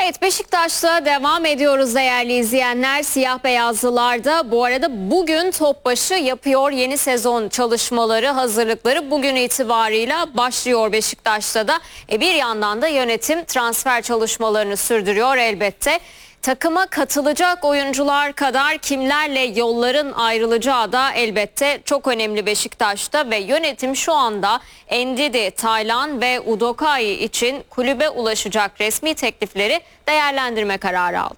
Evet, Beşiktaş'ta devam ediyoruz değerli izleyenler. Siyah beyazlılarda bu arada bugün topbaşı yapıyor. Yeni sezon çalışmaları, hazırlıkları bugün itibarıyla başlıyor Beşiktaş'ta da. Bir yandan da yönetim transfer çalışmalarını sürdürüyor elbette. Takıma katılacak oyuncular kadar kimlerle yolların ayrılacağı da elbette çok önemli Beşiktaş'ta ve yönetim şu anda Ndidi, Taylan ve Udokai için kulübe ulaşacak resmi teklifleri değerlendirme kararı aldı.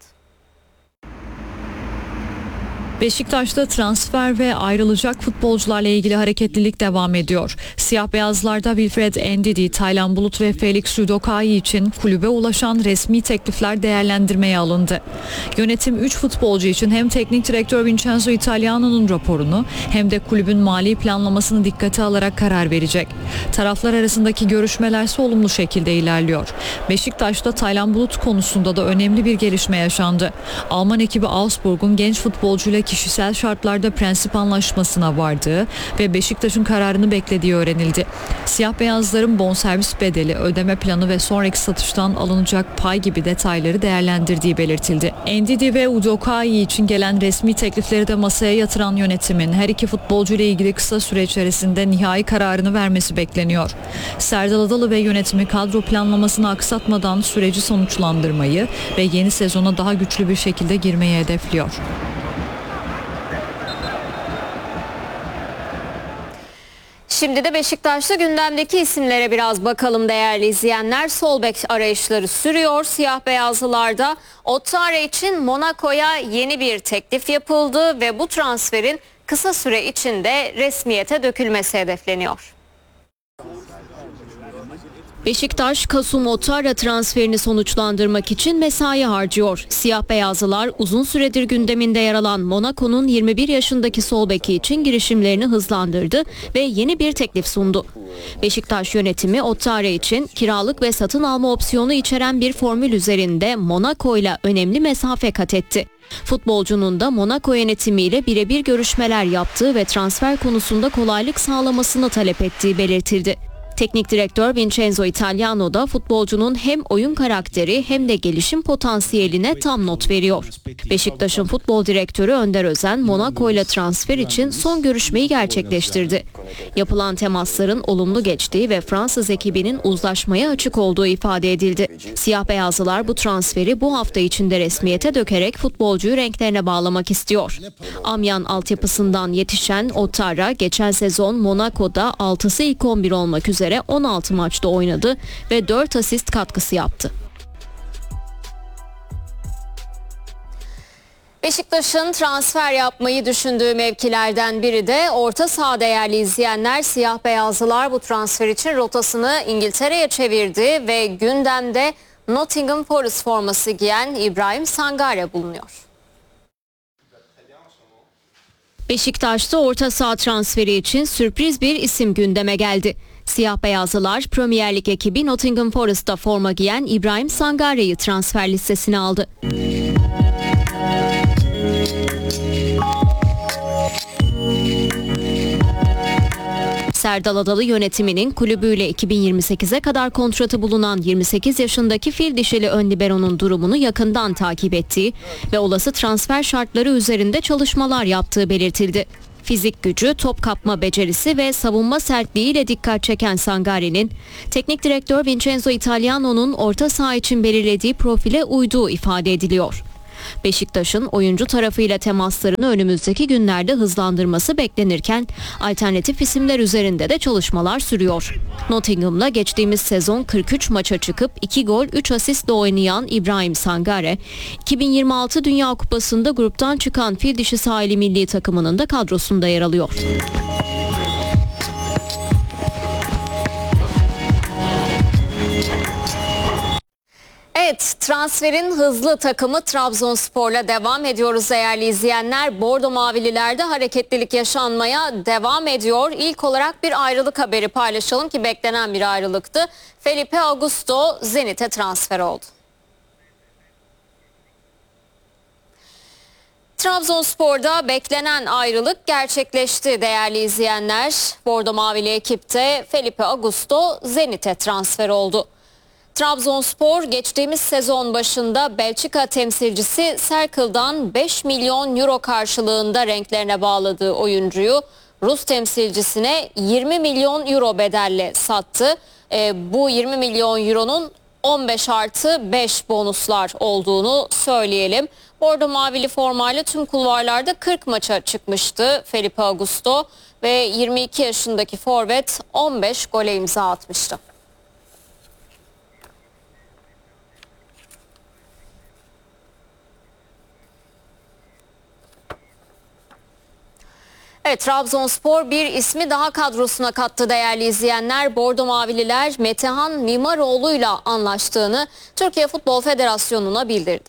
Beşiktaş'ta transfer ve ayrılacak futbolcularla ilgili hareketlilik devam ediyor. Siyah beyazlarda Wilfred Ndidi, Taylan Bulut ve Felix Udokai için kulübe ulaşan resmi teklifler değerlendirmeye alındı. Yönetim 3 futbolcu için hem teknik direktör Vincenzo Italiano'nun raporunu hem de kulübün mali planlamasını dikkate alarak karar verecek. Taraflar arasındaki görüşmeler ise olumlu şekilde ilerliyor. Beşiktaş'ta Taylan Bulut konusunda da önemli bir gelişme yaşandı. Alman ekibi Augsburg'un genç futbolcuyla kişisel şartlarda prensip anlaşmasına vardığı ve Beşiktaş'ın kararını beklediği öğrenildi. Siyah beyazların bonservis bedeli, ödeme planı ve sonraki satıştan alınacak pay gibi detayları değerlendirdiği belirtildi. Ndidi ve Udokai için gelen resmi teklifleri de masaya yatıran yönetimin her iki futbolcuyla ilgili kısa süre içerisinde nihai kararını vermesi bekleniyor. Serdal Adalı ve yönetimi kadro planlamasını aksatmadan süreci sonuçlandırmayı ve yeni sezona daha güçlü bir şekilde girmeyi hedefliyor. Şimdi de Beşiktaş'ta gündemdeki isimlere biraz bakalım değerli izleyenler. Sol bek arayışları sürüyor siyah beyazlılarda. Ottara için Monaco'ya yeni bir teklif yapıldı ve bu transferin kısa süre içinde resmiyete dökülmesi hedefleniyor. Beşiktaş, Kasum Ottara transferini sonuçlandırmak için mesai harcıyor. Siyah beyazlılar uzun süredir gündeminde yer alan Monaco'nun 21 yaşındaki sol beki için girişimlerini hızlandırdı ve yeni bir teklif sundu. Beşiktaş yönetimi Ottara için kiralık ve satın alma opsiyonu içeren bir formül üzerinde Monaco ile önemli mesafe kat etti. Futbolcunun da Monaco yönetimiyle birebir görüşmeler yaptığı ve transfer konusunda kolaylık sağlamasını talep ettiği belirtildi. Teknik direktör Vincenzo Italiano da futbolcunun hem oyun karakteri hem de gelişim potansiyeline tam not veriyor. Beşiktaş'ın futbol direktörü Önder Özen, Monaco ile transfer için son görüşmeyi gerçekleştirdi. Yapılan temasların olumlu geçtiği ve Fransız ekibinin uzlaşmaya açık olduğu ifade edildi. Siyah beyazlılar bu transferi bu hafta içinde resmiyete dökerek futbolcuyu renklerine bağlamak istiyor. Amyan altyapısından yetişen Ottara geçen sezon Monaco'da 6'sı ilk 11 olmak üzere 16 maçta oynadı ve 4 asist katkısı yaptı. Beşiktaş'ın transfer yapmayı düşündüğü mevkilerden biri de orta saha değerli izleyenler. Siyah beyazlılar bu transfer için rotasını İngiltere'ye çevirdi ve gündemde Nottingham Forest forması giyen İbrahim Sangare bulunuyor. Beşiktaş'ta orta saha transferi için sürpriz bir isim gündeme geldi. Siyah beyazlılar Premier Lig ekibi Nottingham Forest'ta forma giyen İbrahim Sangare'yi transfer listesine aldı. Serdal Adalı yönetiminin kulübüyle 2028'e kadar kontratı bulunan 28 yaşındaki fil dişili ön libero'nun durumunu yakından takip ettiği ve olası transfer şartları üzerinde çalışmalar yaptığı belirtildi. Fizik gücü, top kapma becerisi ve savunma sertliğiyle dikkat çeken Sangare'nin teknik direktör Vincenzo Italiano'nun orta saha için belirlediği profile uyduğu ifade ediliyor. Beşiktaş'ın oyuncu tarafıyla temaslarını önümüzdeki günlerde hızlandırması beklenirken alternatif isimler üzerinde de çalışmalar sürüyor. Nottingham'la geçtiğimiz sezon 43 maça çıkıp 2 gol 3 asistle oynayan İbrahim Sangare, 2026 Dünya Kupası'nda gruptan çıkan fil dişi sahili milli takımının da kadrosunda yer alıyor. Evet, transferin hızlı takımı Trabzonspor'la devam ediyoruz değerli izleyenler. Bordo Mavililerde hareketlilik yaşanmaya devam ediyor. İlk olarak bir ayrılık haberi paylaşalım ki beklenen bir ayrılıktı. Felipe Augusto Zenit'e transfer oldu. Trabzonspor'da beklenen ayrılık gerçekleşti değerli izleyenler. Bordo Mavili ekipte Felipe Augusto Zenit'e transfer oldu. Trabzonspor geçtiğimiz sezon başında Belçika temsilcisi Cercle'dan 5 milyon euro karşılığında renklerine bağladığı oyuncuyu Rus temsilcisine 20 milyon euro bedelle sattı. Bu 20 milyon euronun 15+5 bonuslar olduğunu söyleyelim. Bordo mavili formayla tüm kulvarlarda 40 maça çıkmıştı Felipe Augusto ve 22 yaşındaki forvet 15 gole imza atmıştı. Evet, Trabzonspor bir ismi daha kadrosuna kattı değerli izleyenler. Bordo Mavililer Metehan Mimaroğlu'yla anlaştığını Türkiye Futbol Federasyonu'na bildirdi.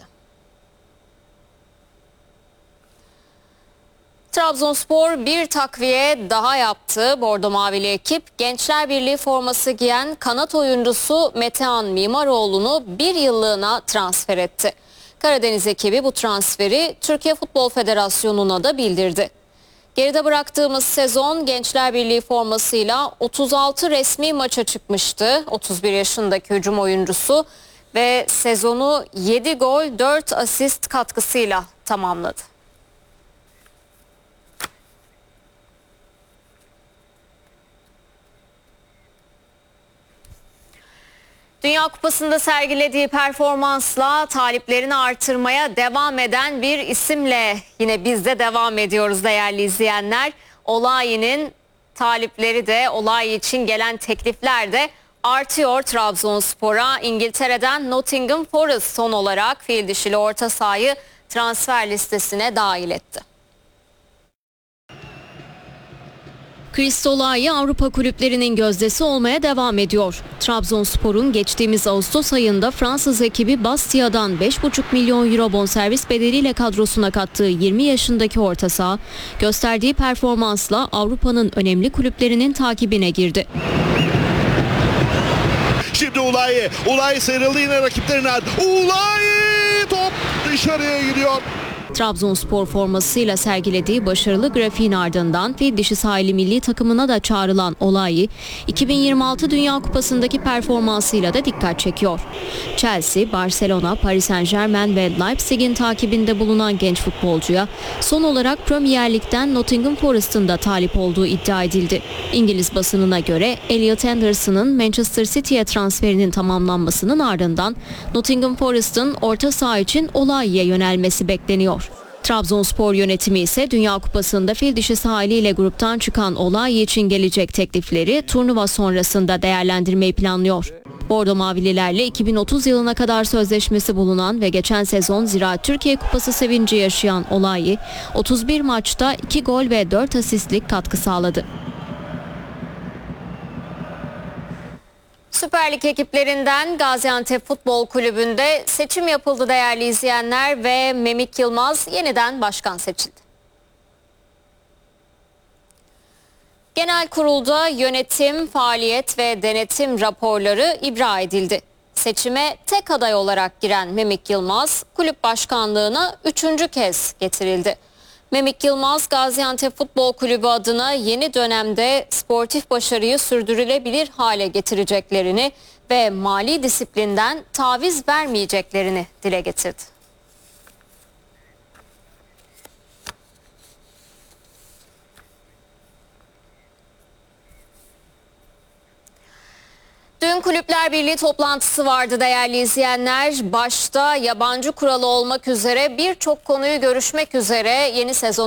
Trabzonspor bir takviye daha yaptı. Bordo Mavili ekip Gençler Birliği forması giyen kanat oyuncusu Metehan Mimaroğlu'nu bir yıllığına transfer etti. Karadeniz ekibi bu transferi Türkiye Futbol Federasyonu'na da bildirdi. Geride bıraktığımız sezon Gençler Birliği formasıyla 36 resmi maça çıkmıştı 31 yaşındaki hücum oyuncusu ve sezonu 7 gol 4 asist katkısıyla tamamladı. Dünya Kupası'nda sergilediği performansla taliplerini artırmaya devam eden bir isimle yine biz de devam ediyoruz değerli izleyenler. Olayi'nin talipleri de, Olayi için gelen teklifler de artıyor Trabzonspor'a. İngiltere'den Nottingham Forest son olarak fil dişili orta sahayı transfer listesine dahil etti. Olayi Avrupa kulüplerinin gözdesi olmaya devam ediyor. Trabzonspor'un geçtiğimiz Ağustos ayında Fransız ekibi Bastia'dan 5,5 milyon euro bonservis bedeliyle kadrosuna kattığı 20 yaşındaki orta saha, gösterdiği performansla Avrupa'nın önemli kulüplerinin takibine girdi. Şimdi Olayi sıyrıldı yine rakiplerinden. Olayi top dışarıya gidiyor. Trabzonspor formasıyla sergilediği başarılı grafiğin ardından fil dişi sahili milli takımına da çağrılan Olayi, 2026 Dünya Kupası'ndaki performansıyla da dikkat çekiyor. Chelsea, Barcelona, Paris Saint-Germain ve Leipzig'in takibinde bulunan genç futbolcuya son olarak Premier Lig'den Nottingham Forest'ın da talip olduğu iddia edildi. İngiliz basınına göre Elliot Anderson'ın Manchester City'ye transferinin tamamlanmasının ardından Nottingham Forest'ın orta saha için Olayi'ye yönelmesi bekleniyor. Trabzonspor yönetimi ise Dünya Kupası'nda fil dişi sahiliyle gruptan çıkan Olayi için gelecek teklifleri turnuva sonrasında değerlendirmeyi planlıyor. Bordo Mavililerle 2030 yılına kadar sözleşmesi bulunan ve geçen sezon Ziraat Türkiye Kupası sevinci yaşayan Olayi, 31 maçta 2 gol ve 4 asistlik katkı sağladı. Süper Lig ekiplerinden Gaziantep Futbol Kulübü'nde seçim yapıldı değerli izleyenler ve Memik Yılmaz yeniden başkan seçildi. Genel kurulda yönetim, faaliyet ve denetim raporları ibra edildi. Seçime tek aday olarak giren Memik Yılmaz kulüp başkanlığına 3. kez getirildi. Memik Yılmaz, Gaziantep Futbol Kulübü adına yeni dönemde sportif başarıyı sürdürülebilir hale getireceklerini ve mali disiplinden taviz vermeyeceklerini dile getirdi. Dün Kulüpler Birliği toplantısı vardı değerli izleyenler. Başta yabancı kuralı olmak üzere birçok konuyu görüşmek üzere yeni sezon